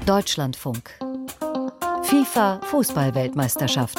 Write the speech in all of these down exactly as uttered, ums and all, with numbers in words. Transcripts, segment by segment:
Deutschlandfunk. FIFA Fußball-Weltmeisterschaft.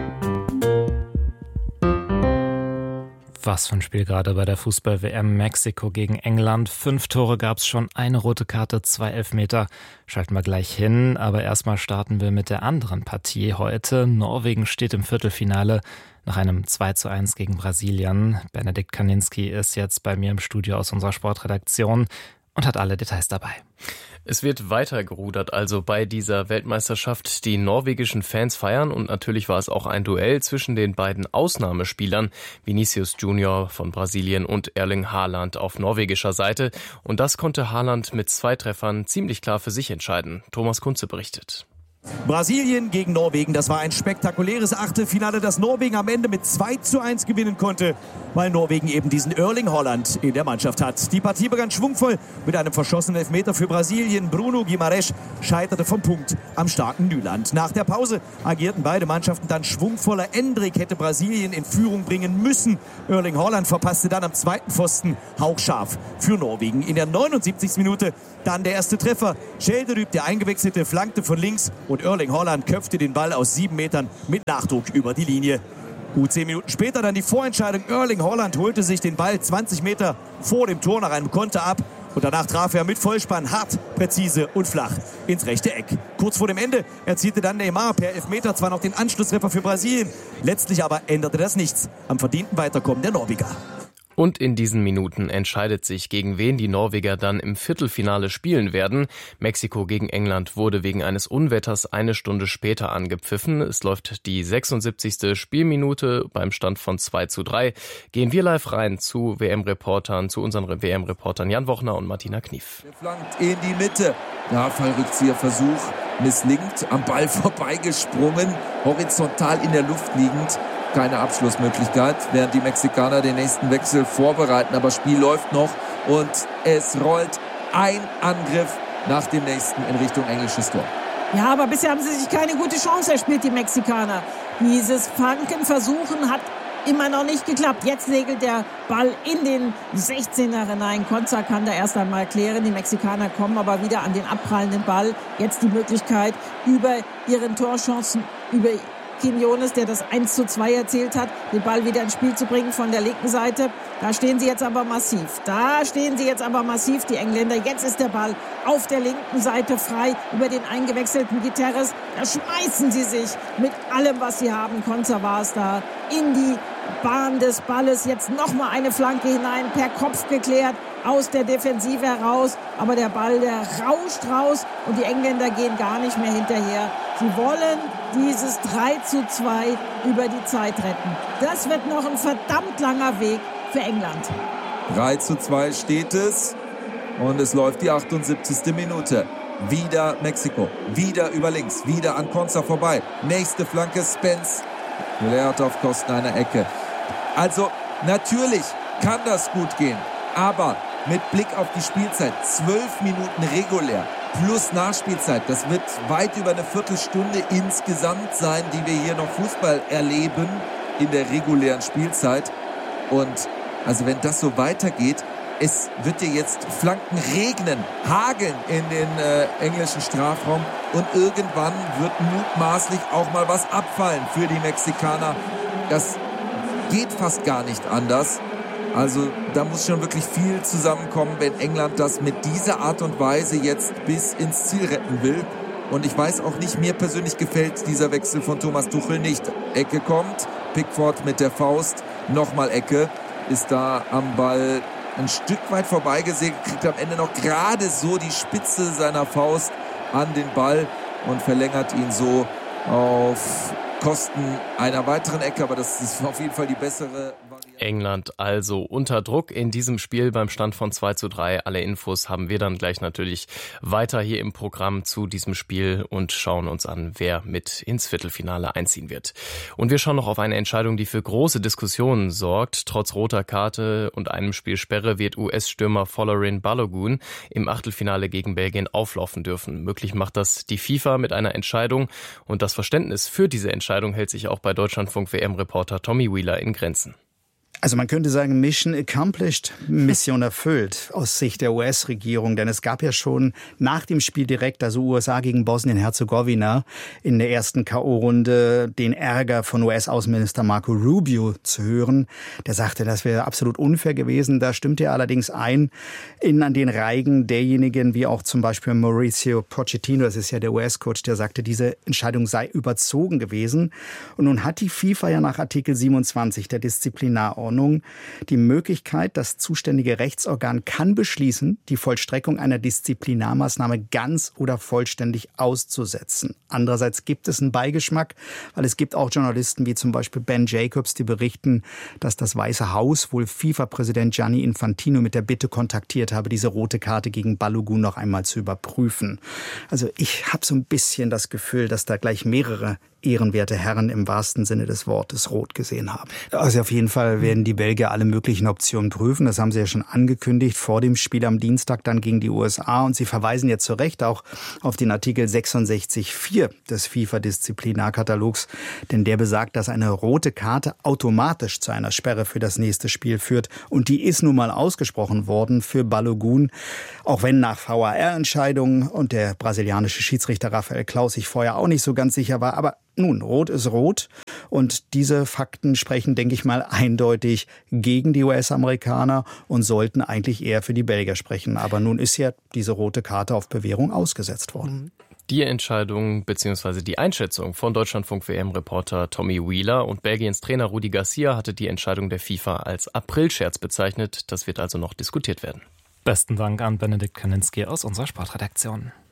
Was für ein Spiel gerade bei der Fußball-W M. Mexiko gegen England. Fünf Tore gab's schon, eine rote Karte, zwei Elfmeter. Schalten wir gleich hin, aber erstmal starten wir mit der anderen Partie heute. Norwegen steht im Viertelfinale nach einem zwei zu eins gegen Brasilien. Benedikt Kaninski ist jetzt bei mir im Studio aus unserer Sportredaktion und hat alle Details dabei. Es wird weiter gerudert, also bei dieser Weltmeisterschaft. Die norwegischen Fans feiern und natürlich war es auch ein Duell zwischen den beiden Ausnahmespielern, Vinicius Junior von Brasilien und Erling Haaland auf norwegischer Seite. Und das konnte Haaland mit zwei Treffern ziemlich klar für sich entscheiden. Thomas Kunze berichtet. Brasilien gegen Norwegen, das war ein spektakuläres Achtelfinale, das Norwegen am Ende mit zwei zu eins gewinnen konnte, weil Norwegen eben diesen Erling Haaland in der Mannschaft hat. Die Partie begann schwungvoll mit einem verschossenen Elfmeter für Brasilien. Bruno Guimarães scheiterte vom Punkt am starken Nyland. Nach der Pause agierten beide Mannschaften dann schwungvoller. Endrick hätte Brasilien in Führung bringen müssen. Erling Haaland verpasste dann am zweiten Pfosten hauchscharf für Norwegen. In der neunundsiebzigsten Minute dann der erste Treffer. Schjelderup, der Eingewechselte, flankte von links und Erling Haaland köpfte den Ball aus sieben Metern mit Nachdruck über die Linie. Gut zehn Minuten später dann die Vorentscheidung. Erling Haaland holte sich den Ball zwanzig Meter vor dem Tor nach einem Konter ab. Und danach traf er mit Vollspann hart, präzise und flach ins rechte Eck. Kurz vor dem Ende erzielte dann Neymar per Elfmeter zwar noch den Anschlusstreffer für Brasilien. Letztlich aber änderte das nichts am verdienten Weiterkommen der Norweger. Und in diesen Minuten entscheidet sich, gegen wen die Norweger dann im Viertelfinale spielen werden. Mexiko gegen England wurde wegen eines Unwetters eine Stunde später angepfiffen. Es läuft die sechsundsiebzigste Spielminute beim Stand von zwei zu drei. Gehen wir live rein zu W M-Reportern, zu unseren W M-Reportern Jan Wochner und Martina Knief. Der flankt in die Mitte. Ja, Fallrückzieherversuch misslingt, am Ball vorbeigesprungen, horizontal in der Luft liegend. Keine Abschlussmöglichkeit, während die Mexikaner den nächsten Wechsel vorbereiten. Aber Spiel läuft noch und es rollt ein Angriff nach dem nächsten in Richtung englisches Tor. Ja, aber bisher haben sie sich keine gute Chance erspielt, die Mexikaner. Dieses Flankenversuchen hat immer noch nicht geklappt. Jetzt segelt der Ball in den sechzehner hinein. Konza kann da erst einmal klären. Die Mexikaner kommen aber wieder an den abprallenden Ball. Jetzt die Möglichkeit, über ihren Torchancen, über Quiñones, der das eins zu zwei erzielt hat, den Ball wieder ins Spiel zu bringen von der linken Seite. Da stehen sie jetzt aber massiv. Da stehen sie jetzt aber massiv, die Engländer. Jetzt ist der Ball auf der linken Seite frei über den eingewechselten Guterres. Da schmeißen sie sich mit allem, was sie haben. Konza war es da in die Bahn des Balles. Jetzt nochmal eine Flanke hinein, per Kopf geklärt, aus der Defensive heraus. Aber der Ball, der rauscht raus und die Engländer gehen gar nicht mehr hinterher. Sie wollen dieses drei zu zwei über die Zeit retten. Das wird noch ein verdammt langer Weg für England. drei zu zwei steht es und es läuft die achtundsiebzigste Minute. Wieder Mexiko, wieder über links, wieder an Konza vorbei. Nächste Flanke, Spence. Leert auf Kosten einer Ecke. Also natürlich kann das gut gehen, aber mit Blick auf die Spielzeit, zwölf Minuten regulär plus Nachspielzeit, das wird weit über eine Viertelstunde insgesamt sein, die wir hier noch Fußball erleben in der regulären Spielzeit. Und also wenn das so weitergeht, es wird dir jetzt Flanken regnen, hageln in den äh, englischen Strafraum und irgendwann wird mutmaßlich auch mal was abfallen für die Mexikaner. Das geht fast gar nicht anders. Also da muss schon wirklich viel zusammenkommen, wenn England das mit dieser Art und Weise jetzt bis ins Ziel retten will. Und ich weiß auch nicht, mir persönlich gefällt dieser Wechsel von Thomas Tuchel nicht. Ecke kommt, Pickford mit der Faust, nochmal Ecke, ist da am Ball ein Stück weit vorbeigesegelt, kriegt am Ende noch gerade so die Spitze seiner Faust an den Ball und verlängert ihn so auf Kosten einer weiteren Ecke, aber das ist auf jeden Fall die bessere Variante. England also unter Druck in diesem Spiel beim Stand von zwei zu drei. Alle Infos haben wir dann gleich natürlich weiter hier im Programm zu diesem Spiel und schauen uns an, wer mit ins Viertelfinale einziehen wird. Und wir schauen noch auf eine Entscheidung, die für große Diskussionen sorgt. Trotz roter Karte und einem Spielsperre wird U S-Stürmer Folarin Balogun im Achtelfinale gegen Belgien auflaufen dürfen. Möglich macht das die FIFA mit einer Entscheidung und das Verständnis für diese Entscheidung hält sich auch bei Deutschlandfunk W M-Reporter Tommy Wheeler in Grenzen. Also man könnte sagen, Mission accomplished, Mission erfüllt aus Sicht der U S-Regierung. Denn es gab ja schon nach dem Spiel direkt, also U S A gegen Bosnien-Herzegowina, in der ersten K O-Runde den Ärger von U S-Außenminister Marco Rubio zu hören. Der sagte, das wäre absolut unfair gewesen. Da stimmte er allerdings ein in an den Reigen derjenigen, wie auch zum Beispiel Mauricio Pochettino, das ist ja der U S-Coach, der sagte, diese Entscheidung sei überzogen gewesen. Und nun hat die FIFA ja nach Artikel siebenundzwanzig der Disziplinarordnung die Möglichkeit, das zuständige Rechtsorgan kann beschließen, die Vollstreckung einer Disziplinarmaßnahme ganz oder vollständig auszusetzen. Andererseits gibt es einen Beigeschmack, weil es gibt auch Journalisten wie zum Beispiel Ben Jacobs, die berichten, dass das Weiße Haus wohl FIFA-Präsident Gianni Infantino mit der Bitte kontaktiert habe, diese rote Karte gegen Balogun noch einmal zu überprüfen. Also ich habe so ein bisschen das Gefühl, dass da gleich mehrere ehrenwerte Herren im wahrsten Sinne des Wortes rot gesehen haben. Also auf jeden Fall werden die Belgier alle möglichen Optionen prüfen. Das haben sie ja schon angekündigt vor dem Spiel am Dienstag dann gegen die U S A. Und sie verweisen jetzt zu Recht auch auf den Artikel sechsundsechzig Absatz vier des FIFA-Disziplinarkatalogs. Denn der besagt, dass eine rote Karte automatisch zu einer Sperre für das nächste Spiel führt. Und die ist nun mal ausgesprochen worden für Balogun. Auch wenn nach V A R-Entscheidungen und der brasilianische Schiedsrichter Rafael Klaus sich vorher auch nicht so ganz sicher war. Aber nun, rot ist rot und diese Fakten sprechen, denke ich mal, eindeutig gegen die U S-Amerikaner und sollten eigentlich eher für die Belgier sprechen. Aber nun ist ja diese rote Karte auf Bewährung ausgesetzt worden. Die Entscheidung bzw. die Einschätzung von Deutschlandfunk-W M-Reporter Tommy Wheeler und Belgiens Trainer Rudi Garcia hatte die Entscheidung der FIFA als Aprilscherz bezeichnet. Das wird also noch diskutiert werden. Besten Dank an Benedikt Kaninski aus unserer Sportredaktion.